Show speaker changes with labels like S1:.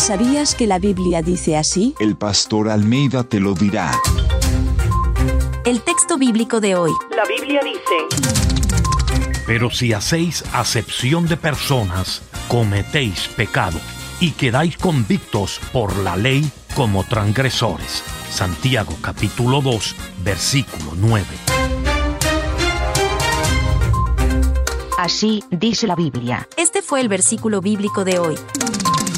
S1: ¿Sabías que la Biblia dice así?
S2: El pastor Almeida te lo dirá.
S3: El texto bíblico de hoy.
S4: La Biblia dice:
S5: Pero si hacéis acepción de personas, cometéis pecado y quedáis convictos por la ley como transgresores. Santiago capítulo 2, versículo 9.
S6: Así dice la Biblia.
S3: Este fue el versículo bíblico de hoy.